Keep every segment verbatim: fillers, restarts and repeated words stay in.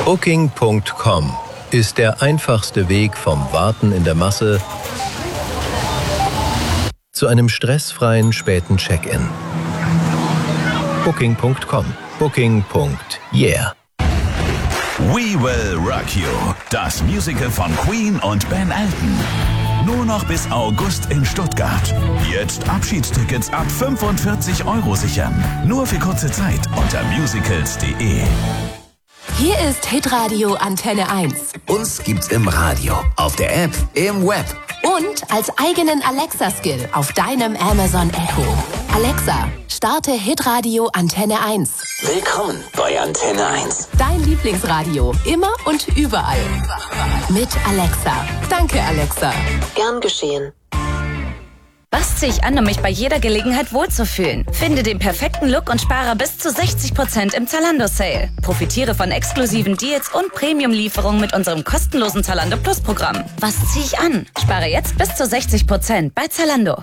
Booking Punkt com ist der einfachste Weg vom Warten in der Masse zu einem stressfreien späten Check-in. Booking Punkt com. Booking. Yeah. We Will Rock You, das Musical von Queen und Ben Elton. Nur noch bis August in Stuttgart. Jetzt Abschiedstickets ab fünfundvierzig Euro sichern. Nur für kurze Zeit unter musicals punkt de. Hier ist Hitradio Antenne eins. Uns gibt's im Radio, auf der App, im Web. Und als eigenen Alexa-Skill auf deinem Amazon Echo. Alexa, starte Hitradio Antenne eins. Willkommen bei Antenne eins. Dein Lieblingsradio, immer und überall. Mit Alexa. Danke, Alexa. Gern geschehen. Was ziehe ich an, um mich bei jeder Gelegenheit wohlzufühlen? Finde den perfekten Look und spare bis zu sechzig Prozent im Zalando-Sale. Profitiere von exklusiven Deals und Premium-Lieferungen mit unserem kostenlosen Zalando Plus-Programm. Was ziehe ich an? Spare jetzt bis zu sechzig Prozent bei Zalando.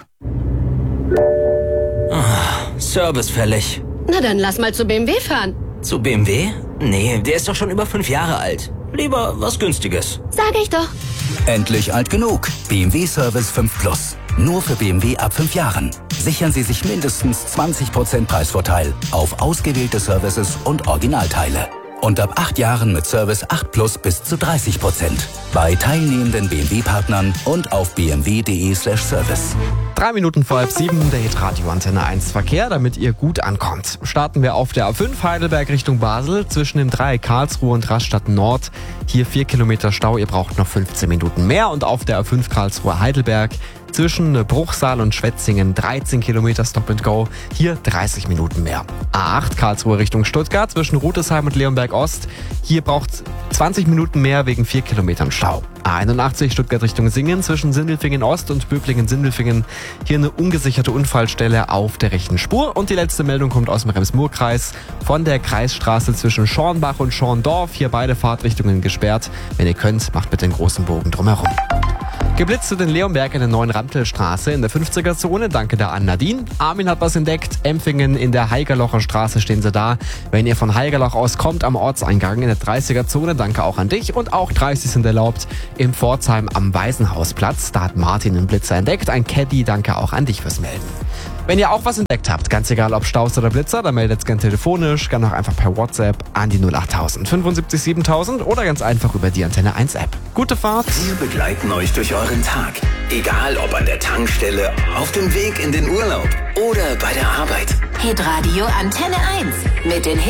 Oh, Service fällig. Na dann lass mal zu B M W fahren. Zu B M W? Nee, der ist doch schon über fünf Jahre alt. Lieber was Günstiges. Sag ich doch. Endlich alt genug. B M W Service fünf Plus. Nur für B M W ab fünf Jahren. Sichern Sie sich mindestens zwanzig Prozent Preisvorteil auf ausgewählte Services und Originalteile. Und ab acht Jahren mit Service acht Plus bis zu dreißig Prozent. Bei teilnehmenden B M W-Partnern und auf b m w punkt de slash service. Drei Minuten vor halb sieben, der Hitradio Antenne eins Verkehr, damit ihr gut ankommt. Starten wir auf der A fünf Heidelberg Richtung Basel, zwischen dem Dreieck Karlsruhe und Rastatt Nord. Hier vier Kilometer Stau, ihr braucht noch fünfzehn Minuten mehr. Und auf der A fünf Karlsruhe Heidelberg, zwischen Bruchsal und Schwetzingen dreizehn Kilometer Stop and Go, hier dreißig Minuten mehr. A acht Karlsruhe Richtung Stuttgart, zwischen Rutesheim und Leonberg Ost, hier braucht zwanzig Minuten mehr wegen vier Kilometern Stau. A einundachtzig Stuttgart Richtung Singen, zwischen Sindelfingen Ost und Böblingen-Sindelfingen, hier eine ungesicherte Unfallstelle auf der rechten Spur. Und die letzte Meldung kommt aus dem Rems-Murr-Kreis, von der Kreisstraße zwischen Schornbach und Schorndorf, hier beide Fahrtrichtungen gesperrt. Wenn ihr könnt, macht bitte den großen Bogen drumherum. Geblitzt zu den Leonberg in der neuen Ramtelstraße in der fünfziger-Zone. Danke da an Nadine. Armin hat was entdeckt. Empfingen in der Heigerlocher Straße stehen sie da. Wenn ihr von Heigerloch aus kommt, am Ortseingang in der dreißiger-Zone. Danke auch an dich. Und auch dreißig sind erlaubt im Pforzheim am Waisenhausplatz. Da hat Martin einen Blitzer entdeckt. Ein Caddy. Danke auch an dich fürs Melden. Wenn ihr auch was entdeckt habt, ganz egal ob Staus oder Blitzer, dann meldet es gern telefonisch, gern auch einfach per WhatsApp an die null acht null null sieben fünf siebentausend oder ganz einfach über die Antenne eins App. Gute Fahrt! Wir begleiten euch durch euren Tag. Egal ob an der Tankstelle, auf dem Weg in den Urlaub oder bei der Arbeit. Hitradio Antenne eins. Mit den Hits